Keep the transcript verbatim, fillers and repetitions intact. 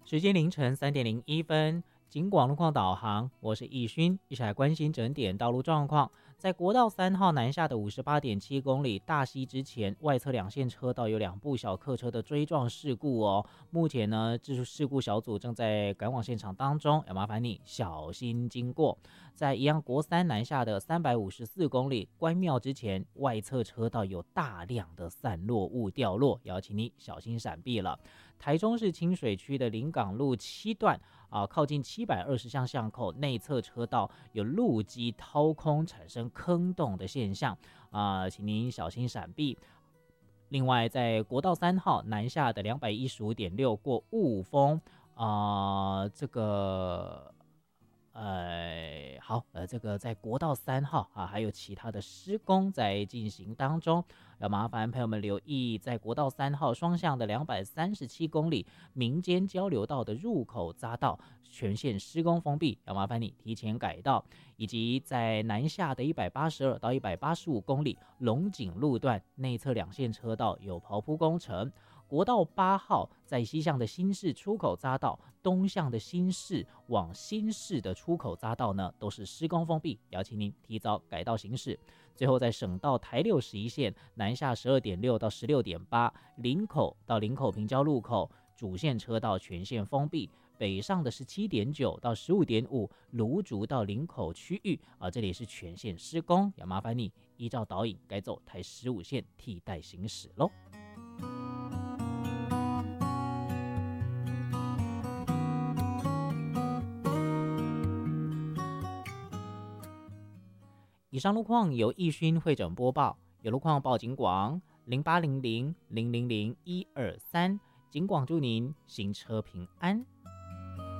时间凌晨三点零一分，警广路况导航，我是易勋，一起来关心整点道路状况。在国道三号南下的五十八点七公里大溪之前，外侧两线车道有两部小客车的追撞事故哦。目前呢，技术事故小组正在赶往现场当中，要麻烦你小心经过。在一样国三南下的三百五十四公里关庙之前，外侧车道有大量的散落物掉落，也要请你小心闪避了。台中市清水区的临港路七段啊，靠近七百二十巷巷口内侧车道有路基掏空产生坑洞的现象啊，请您小心闪避。另外，在国道三号南下的两百一十五点六过雾峰啊，这个。呃，好，呃，这个在国道三号啊，还有其他的施工在进行当中，要麻烦朋友们留意，在国道三号双向的两百三十七公里民间交流道的入口匝道全线施工封闭，要麻烦你提前改道，以及在南下的一百八十二到一百八十五公里龙井路段内侧两线车道有刨铺工程。国道八号在西向的新市出口匝道，东向的新市往新市的出口匝道呢，都是施工封闭，邀请您提早改道行驶。最后，在省道台六十一线南下十二点六到十六点八，林口到林口平交路口主线车道全线封闭。北上的十七点九到十五点五，芦竹到林口区域啊，这里是全线施工，要麻烦你依照导引改走台十五线替代行驶喽。以上路况由易勋会诊播报，有路况报警广零八零零零零零一二三，警广祝您行车平安。